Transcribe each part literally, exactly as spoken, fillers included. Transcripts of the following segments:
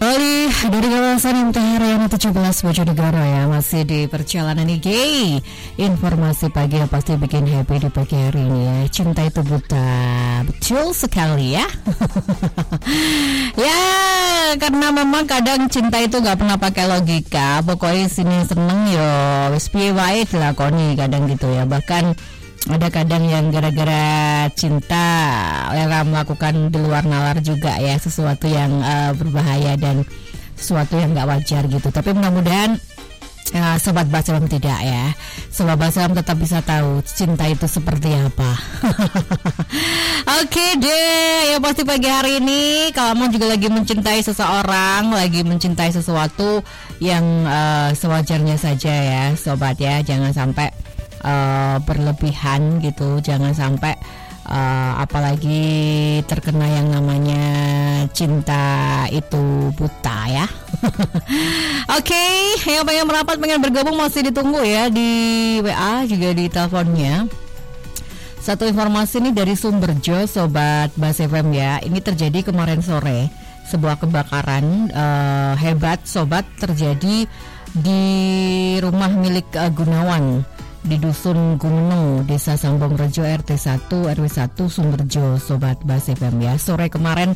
Kembali dari kawasan Intan Raya tujuh belas Bojonegoro ya, masih di perjalanan I G. Informasi pagi yang pasti bikin happy di pagi hari ini ya. Cinta itu buta, betul sekali ya. Ya, karena memang kadang cinta itu gak pernah pakai logika. Pokoknya sini seneng yo, wis piye wae dilakoni kadang gitu ya. Bahkan ada kadang yang gara-gara cinta ya melakukan di luar nalar juga ya, sesuatu yang uh, berbahaya dan sesuatu yang gak wajar gitu. Tapi mudah-mudahan uh, Sobat Baselam tidak ya. Sobat Baselam tetap bisa tahu cinta itu seperti apa. Oke deh, ya pasti pagi hari ini kalau kamu juga lagi mencintai seseorang, lagi mencintai sesuatu yang uh, sewajarnya saja ya Sobat ya. Jangan sampai Uh, berlebihan gitu, jangan sampai uh, apalagi terkena yang namanya cinta itu buta ya. Oke, okay, yang pengen merapat, pengen bergabung masih ditunggu ya di W A juga di teleponnya. Satu informasi nih dari Sumberjo Sobat Bas F M ya. Ini terjadi kemarin sore, sebuah kebakaran uh, hebat Sobat terjadi di rumah milik uh, Gunawan di Dusun Gunung, Desa Sambong Rejo, R T satu R W satu Sumberjo Sobat Bas F M ya. Sore kemarin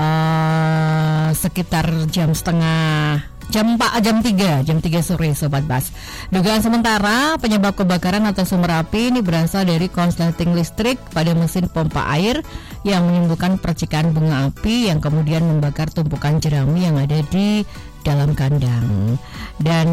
uh, sekitar jam setengah jam empat jam tiga jam tiga sore Sobat Bas. Dugaan sementara penyebab kebakaran atau sumber api ini berasal dari konsleting listrik pada mesin pompa air yang menimbulkan percikan bunga api yang kemudian membakar tumpukan jerami yang ada di dalam kandang. Dan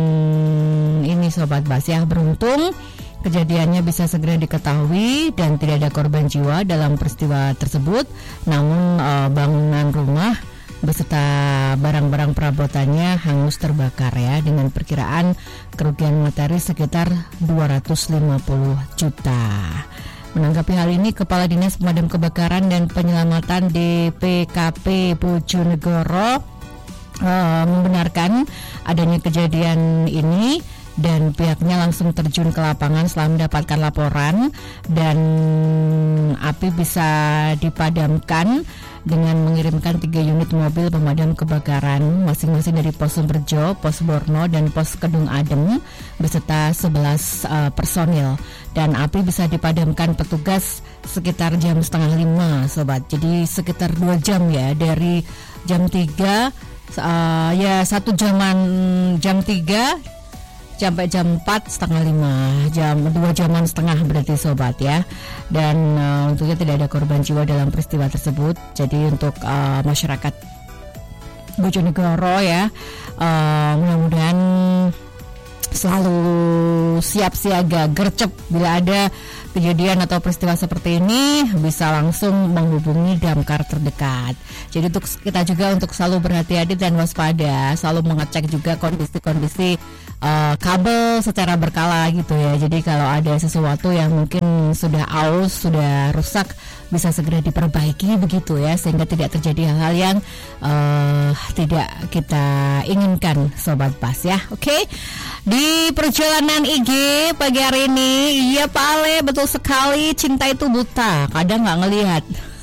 ini Sobat Bas ya, beruntung kejadiannya bisa segera diketahui dan tidak ada korban jiwa dalam peristiwa tersebut. Namun uh, bangunan rumah beserta barang-barang perabotannya hangus terbakar ya, dengan perkiraan kerugian materi sekitar dua ratus lima puluh juta. Menanggapi hal ini, Kepala Dinas Pemadam Kebakaran dan Penyelamatan D P K P Bojonegoro Uh, membenarkan adanya kejadian ini dan pihaknya langsung terjun ke lapangan setelah mendapatkan laporan, dan api bisa dipadamkan dengan mengirimkan tiga unit mobil pemadam kebakaran masing-masing dari Pos Sumberjo, Pos Borno, dan Pos Kedung Adem beserta sebelas uh, personil, dan api bisa dipadamkan petugas sekitar jam setengah lima Sobat. Jadi sekitar dua jam ya, dari jam tiga Uh, ya satu jaman jam tiga sampai jam empat setengah lima, jam dua jaman setengah berarti Sobat ya. Dan uh, untuknya tidak ada korban jiwa dalam peristiwa tersebut. Jadi untuk uh, masyarakat Bojonegoro ya, uh, mudah-mudahan selalu siap siaga, gercep bila ada kejadian atau peristiwa seperti ini, bisa langsung menghubungi damkar terdekat. Jadi untuk kita juga untuk selalu berhati-hati dan waspada, selalu mengecek juga kondisi-kondisi uh, kabel secara berkala gitu ya. Jadi kalau ada sesuatu yang mungkin sudah aus, sudah rusak, bisa segera diperbaiki begitu ya, sehingga tidak terjadi hal-hal yang uh, tidak kita inginkan Sobat Bas ya. Oke, okay? Di perjalanan I G pagi hari ini, iya Pak Ale, betul sekali, cinta itu buta, kadang nggak ngelihat.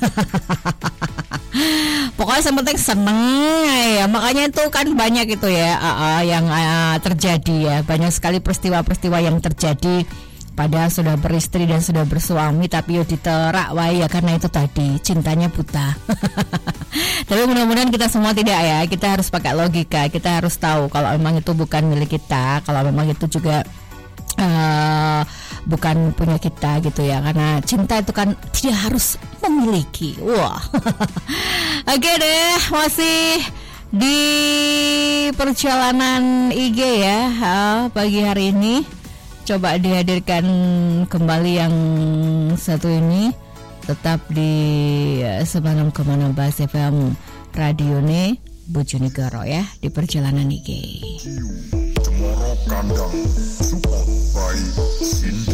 Pokoknya yang penting seneng ya, makanya itu kan banyak itu ya uh, uh, yang uh, terjadi ya, banyak sekali peristiwa-peristiwa yang terjadi pada sudah beristri dan sudah bersuami, tapi yo diterak wae ya, karena itu tadi cintanya buta. Tapi mudah-mudahan kita semua tidak ya, kita harus pakai logika, kita harus tahu kalau memang itu bukan milik kita, kalau memang itu juga uh, bukan punya kita gitu ya, karena cinta itu kan tidak harus memiliki. Wah. Oke deh, masih di perjalanan I G ya uh, pagi hari ini. Coba dihadirkan kembali yang satu ini, tetap di Sebanam Kemana Bas F M Radio Ne Bojonegoro ya, di perjalanan I G.